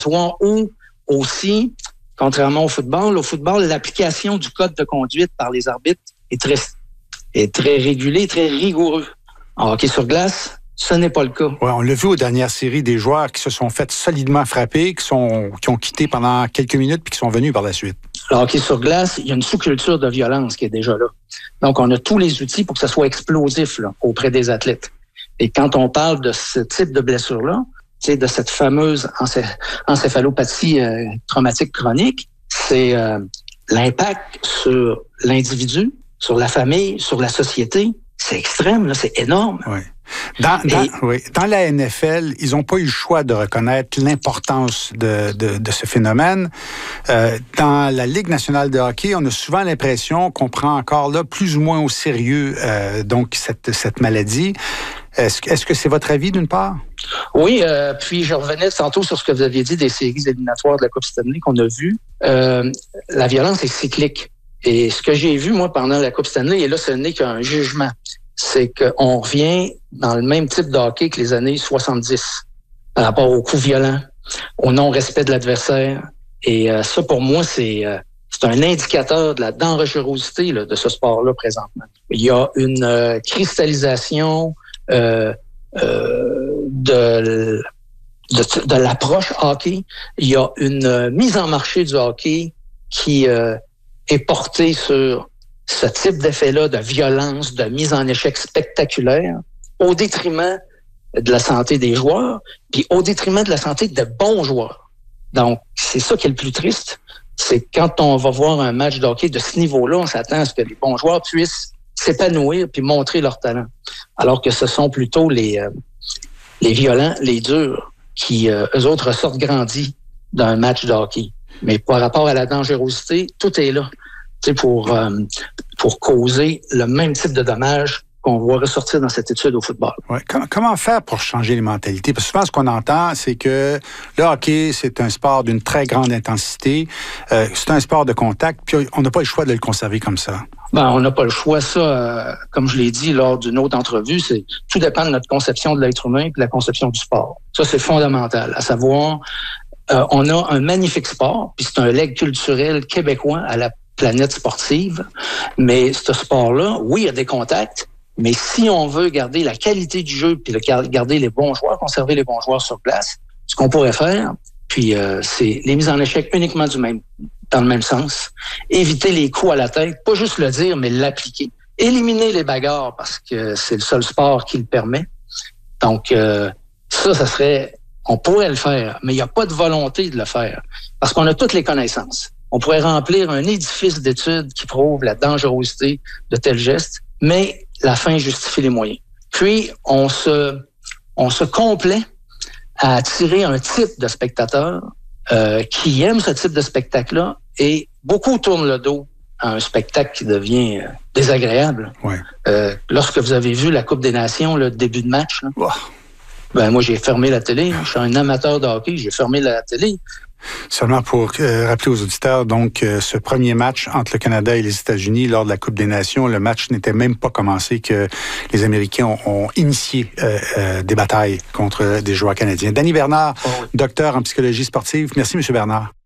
Ou aussi, contrairement au football, l'application du code de conduite par les arbitres est très régulée, très rigoureux. En hockey sur glace, ce n'est pas le cas. Ouais, on l'a vu aux dernières séries, des joueurs qui se sont fait solidement frapper, qui ont quitté pendant quelques minutes puis qui sont venus par la suite. Le hockey sur glace, il y a une sous-culture de violence qui est déjà là. Donc, on a tous les outils pour que ça soit explosif là, auprès des athlètes. Et quand on parle de ce type de blessure-là, de cette fameuse encéphalopathie traumatique chronique, c'est l'impact sur l'individu, sur la famille, sur la société. C'est extrême, là, c'est énorme. Oui. Dans la NFL, ils n'ont pas eu le choix de reconnaître l'importance de ce phénomène. Dans la Ligue nationale de hockey, on a souvent l'impression qu'on prend encore là plus ou moins au sérieux donc cette maladie. Est-ce que c'est votre avis d'une part? Oui, puis je revenais tantôt sur ce que vous aviez dit des séries éliminatoires de la Coupe Stanley qu'on a vues. La violence est cyclique. Et ce que j'ai vu, moi, pendant la Coupe Stanley, et là, ce n'est qu'un jugement, c'est qu'on revient dans le même type de hockey que les années 70 par rapport aux coups violents, au non-respect de l'adversaire. Et ça, pour moi, c'est un indicateur de la dangerosité là, de ce sport-là présentement. Il y a une cristallisation de l'approche hockey. Il y a une mise en marché du hockey qui est portée sur ce type d'effet-là de violence, de mise en échec spectaculaire, au détriment de la santé des joueurs, puis au détriment de la santé de bons joueurs. Donc, c'est ça qui est le plus triste, c'est quand on va voir un match de hockey de ce niveau-là, on s'attend à ce que les bons joueurs puissent s'épanouir puis montrer leur talent. Alors que ce sont plutôt les violents, les durs, qui, eux autres, ressortent grandis d'un match de hockey. Mais par rapport à la dangerosité, tout est là. Pour causer le même type de dommages qu'on voit ressortir dans cette étude au football. Ouais. Comment faire pour changer les mentalités? Parce que souvent, ce qu'on entend, c'est que le hockey, c'est un sport d'une très grande intensité. C'est un sport de contact, puis on n'a pas le choix de le conserver comme ça. On n'a pas le choix. Ça, comme je l'ai dit lors d'une autre entrevue, tout dépend de notre conception de l'être humain et de la conception du sport. Ça, c'est fondamental. À savoir, on a un magnifique sport, puis c'est un legs culturel québécois à la planète sportive, mais ce sport-là, oui, il y a des contacts, mais si on veut garder la qualité du jeu puis garder les bons joueurs, conserver les bons joueurs sur place, ce qu'on pourrait faire, puis c'est les mises en échec uniquement dans le même sens, éviter les coups à la tête, pas juste le dire, mais l'appliquer, éliminer les bagarres parce que c'est le seul sport qui le permet. Donc, ça serait, on pourrait le faire, mais il n'y a pas de volonté de le faire parce qu'on a toutes les connaissances. On pourrait remplir un édifice d'études qui prouve la dangerosité de tels gestes, mais la fin justifie les moyens. Puis, on se complaît à attirer un type de spectateur qui aime ce type de spectacle-là et beaucoup tournent le dos à un spectacle qui devient désagréable. Ouais. Lorsque vous avez vu la Coupe des Nations, le début de match, là, moi, j'ai fermé la télé. Je suis un amateur de hockey, j'ai fermé la télé. Seulement pour rappeler aux auditeurs, donc, ce premier match entre le Canada et les États-Unis lors de la Coupe des Nations, le match n'était même pas commencé que les Américains ont initié des batailles contre des joueurs canadiens. Danny Bernard, docteur en psychologie sportive. Merci, M. Bernard.